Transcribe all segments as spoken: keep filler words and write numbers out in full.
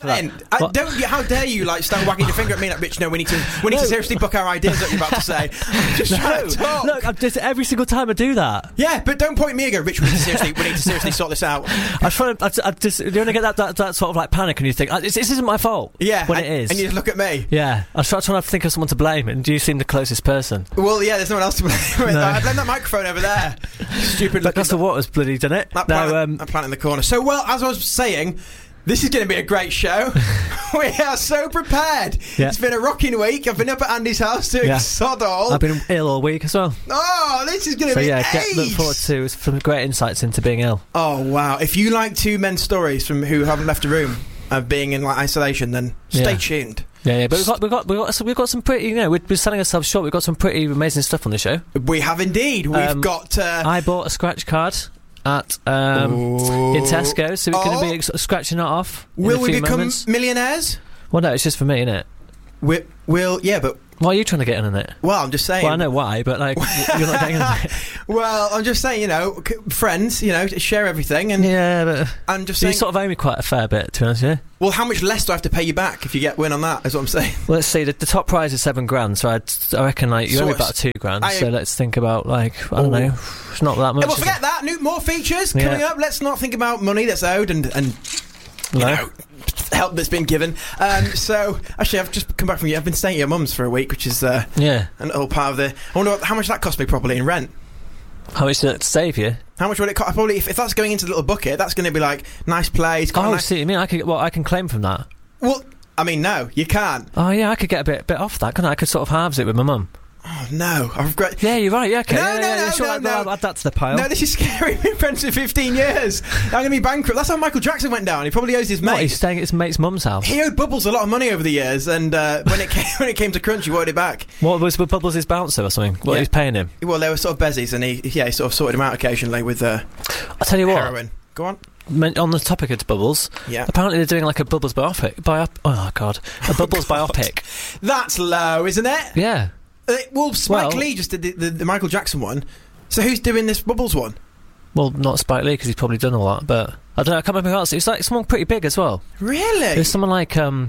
And I, don't you, how dare you like start wagging your finger at me like, Rich, no, we need to we need No. to seriously book our ideas, what you're about to say. I'm just trying to talk. Look, I'm just, every single time I do that. Yeah, but don't point at me and go, Rich, we need to seriously, we need to seriously sort this out. I try to, I, I just, you only get that, that, that sort of like panic and you think, this, this isn't my fault. Yeah. When and, it is. And you just look at me. Yeah. I try trying to think of someone to blame and you seem the closest person. Well, yeah, there's no one else to blame. No. I'd blame that microphone over there. Stupid But looking. that's the water's bloody done it. That No, plant, um, that plant in the corner. So, well, as I was saying, this is going to be a great show. We are so prepared. Yeah. It's been a rocking week. I've been up at Andy's house doing Yeah. sod all. I've been ill all week as well. Oh, this is going to So be yeah, ace. get, look forward to some great insights into being ill. Oh, wow. If you like two men's stories from who haven't left a room of being in like isolation, then stay Yeah. tuned. Yeah, yeah, but we've got we've got we've got some, we've got some pretty, you know, we're, we're selling ourselves short. We've got some pretty amazing stuff on the show. We have indeed. We've Um, got. Uh, I bought a scratch card at um, Ooh. in Tesco, so we're going Oh. to be ex- scratching it off. in Will a we few become moments. millionaires? Well, no, it's just for me, innit? We, we'll, yeah, but Why are you trying to get in on it? well, I'm just saying. Well, I know why, but like you're not getting in on it. Well, I'm just saying, you know, c- friends, you know, share everything, and Yeah, but I'm just so you saying. sort of owe me quite a fair bit, to be honest. Yeah. Well, how much less do I have to pay you back if you get win on that? Is what I'm saying. Well, let's see. The, the top prize is seven grand, so I'd, I reckon like you So owe me it's- about two grand. I- so let's think about like I don't Ooh. know. It's not that much. Well, is forget it? that. New more features Yeah. coming up. Let's not think about money that's owed and and you No. know help that's been given. Um, so actually, I've just come back from you. I've been staying at your mum's for a week, which is uh, Yeah. an little part of the. I wonder what, how much that cost me properly in rent. How much did it save you? How much would it cost? Probably if, if that's going into the little bucket, that's going to be like nice place. quite a Oh, nice, see, what you mean I could? Well, I can claim from that. well, I mean, no, you can't. Oh yeah, I could get a bit bit off that, couldn't I? I could sort of halves it with my mum. Oh no, I've got. Yeah, you're right. Yeah, okay. No, yeah, no, yeah, no, yeah, sure, no, I'll- no. I'll add that to the pile. No, this is scary. We've been friends for fifteen years. I'm going to be bankrupt. That's how Michael Jackson went down. He probably owes his What, mate. he's staying at his mate's mum's house. He owed Bubbles a lot of money over the years, and uh, when it came when it came to crunch, he wanted it back. What was with Bubbles his bouncer or something? What Yeah. he was paying him? Well, they were sort of bezies, and he yeah, he sort of sorted him out occasionally with uh, I tell you what. heroin. Go on. Men- on the topic of Bubbles, Yeah. apparently they're doing like a Bubbles biopic. Biop- oh god, a Bubbles God. biopic. That's low, isn't it? Yeah. Uh, well, Spike Well- Lee just did the, the, the Michael Jackson one. So who's doing this Bubbles one? Well, not Spike Lee because he's probably done all that, but I don't know. I can't remember who else. It's like someone pretty big as well. Really? It was someone like um,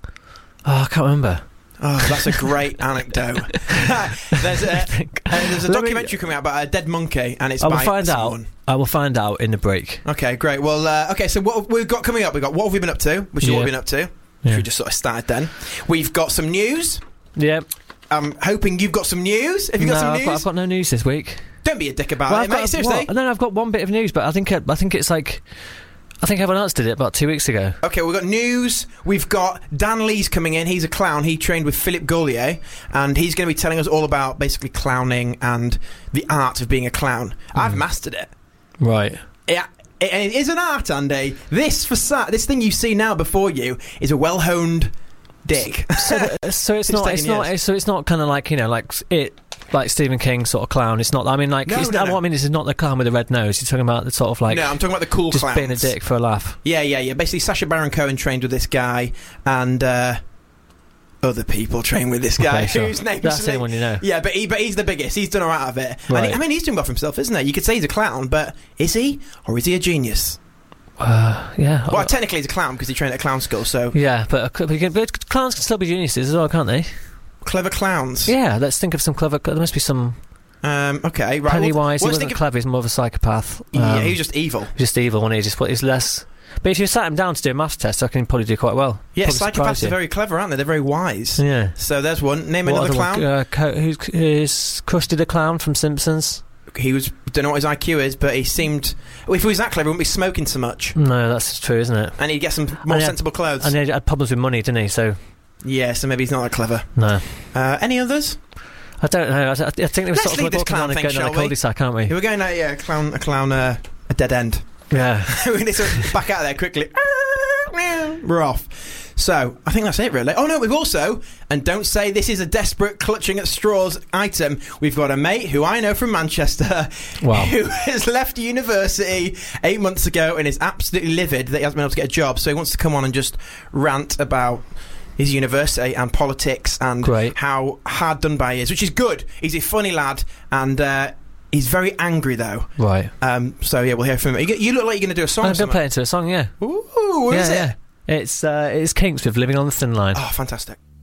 oh, I can't remember. Oh, that's a great anecdote. there's a, uh, there's a Let me- documentary coming out about a dead monkey, and it's I will by find someone. out. I will find out in the break. Okay, great. Well, uh, okay, so what we've got coming up, we've got what have we been up to, which is what Yeah. we've been up to, which Yeah. we just sort of started then. We've got some news. Yeah. I'm hoping you've got some news. Have you got no, some I've news? got, I've got no news this week. Don't be a dick about Well, it, I've mate. got, Seriously. what? No, I've got one bit of news, but I think it, I think it's like I think everyone else did it about two weeks ago. Okay, we've got news. We've got Dan Lee's coming in. He's a clown. He trained with Philippe Gaulier, and he's going to be telling us all about basically clowning and the art of being a clown. I've mastered it. Right. Yeah. It, it is an art, Andy. This facade, this thing you see now before you, is a well-honed dick. So, th- so it's, It's not. taken It's not. years. So it's not kind of like you know, like it, like Stephen King sort of clown. It's not. I mean, like, No, it's no, not, no. what I mean is, it's not the clown with the red nose. You're talking about the sort of like no, I'm talking about the cool just clowns. being a dick for a laugh. Yeah, yeah, yeah. Basically, Sacha Baron Cohen trained with this guy, and uh, other people train with this guy. Okay, sure. Whose name That's is the only one you know. Yeah, but he, but he's the biggest. He's done all right out of it. And Right. he, I mean, he's doing well for himself, isn't he? You could say he's a clown, but is he, or is he a genius? Uh, yeah. Well, technically he's a clown because he trained at clown school. So yeah, but, uh, but, you can- but clowns can still be geniuses as well, can't they? clever clowns. Yeah. Let's think of some clever. There must be some. Um. Okay. Right. Pennywise. Well, he let's wasn't think of- clever. He's more of a psychopath. yeah, Um, he was just evil. just evil. When he just he's less. But if you sat him down to do a maths test, I can probably do quite well. Yeah, Probably surprise psychopaths you. are very clever, aren't they? They're very wise. Yeah. So there's one. Name What another other clown. one? Uh, Co- who's is Krusty the Clown from Simpsons? He was. Don't know what his I Q is, but he seemed. Well, if he was that clever, he wouldn't be smoking so much, No, that's true, isn't it? and he'd get some more And he had- sensible clothes. And he had problems with money, didn't he? So Yeah, so maybe he's not that clever. no, Uh, any others? I don't know. I, I think they were Let's sort of leave like this walking clown on a, thing, going on shall a we? cul-de-sac, aren't we? We're going at yeah, a clown, a clown, uh, a dead end. Yeah. We need to back out of there quickly. We're off. So I think that's it, really. Oh no, we've also, and don't say this is a desperate clutching at straws item. We've got a mate who I know from Manchester, Wow. who has left university eight months ago and is absolutely livid that he hasn't been able to get a job. So he wants to come on and just rant about his university and politics and Great. how hard done by he is, which is good. He's a funny lad, and uh, he's very angry though. Right. Um, so yeah, we'll hear from him. You, you look like you're going to do a song. I'm or going to something. play into a song, yeah. Ooh, what yeah, is it? yeah. It's uh, it's Kinks with Living on the Thin Line. Oh, fantastic.